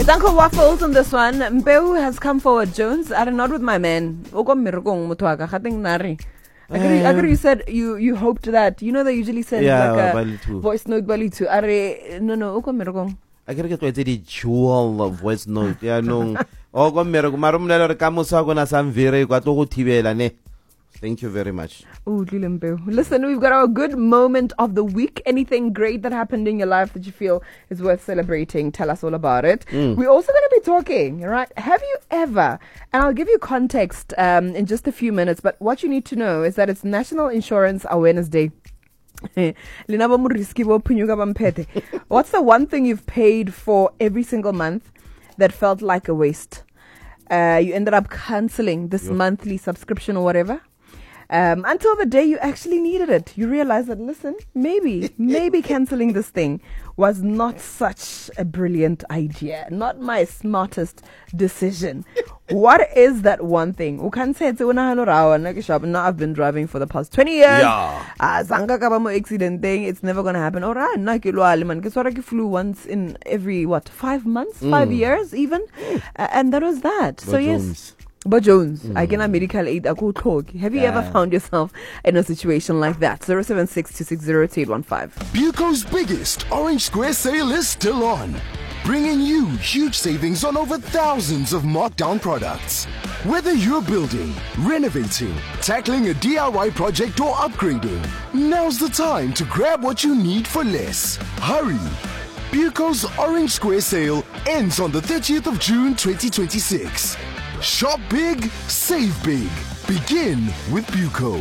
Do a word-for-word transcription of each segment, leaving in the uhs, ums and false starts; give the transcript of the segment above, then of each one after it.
It's Uncle Waffles on this one. Mbeu has come forward. Jones, I don't know with my man. Ogo mirgong mutwaga khating nari. I agree, I agree. You said you you hoped that. You know they usually send Yeah, like a voice note bali to. Are no no ogo mirgong. I can get the jewel voice note. Yeah, no. Ogo mirgong marum na kamusa ko na sam vire ko to tibela ne. Thank you very much. Ooh, listen, we've got our good moment of the week. Anything great that happened in your life that you feel is worth celebrating, tell us all about it. Mm. We're also going to be talking, right? Have you ever, and I'll give you context um, in just a few minutes, but what you need to know is that it's National Insurance Awareness Day. What's the one thing you've paid for every single month that felt like a waste? Uh, you ended up cancelling this yep. monthly subscription or whatever. Um, until the day you actually needed it. You realize that, listen, maybe, maybe cancelling this thing was not such a brilliant idea. Not my smartest decision. What is that one thing? You can say, now I've been driving for the past twenty years. Yeah. Accident thing, it's never going to happen. All right, I flew once in every, what, five months, mm. five years even? Uh, and that was that. But so, Jones. yes. But Jones, mm. I can have medical aid. Have you yeah. ever found yourself in a situation like that? zero seven six two six zero two eight one five. Buco's biggest Orange Square sale is still on, bringing you huge savings on over thousands of markdown products. Whether you're building, renovating, tackling a D I Y project or upgrading, now's the time to grab what you need for less. Hurry! Buco's Orange Square sale ends on the thirtieth of June twenty twenty-six. Shop big, save big. Begin with Buco.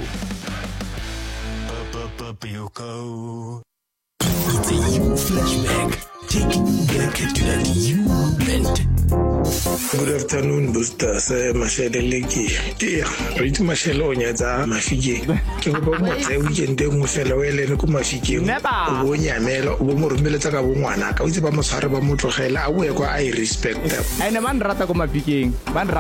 Buco. It's a you flashback. Taking you back to that you moment. Good afternoon, boosters. Mashele Leki. Dear, read Mashelo Nyaza, Mafiji. Kibomo, weekend, Mufelo, and Kumafiki. Never. Wonya Melo, Umur Military Wana. Kawitaba Mosaraba Motohela, where I respect them. And a man rata kuma picking.